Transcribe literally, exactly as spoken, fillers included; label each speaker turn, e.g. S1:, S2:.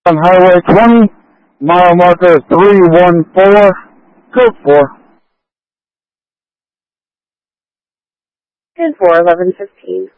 S1: On Highway twenty, mile marker three one four, code four.
S2: Code four, eleven fifteen.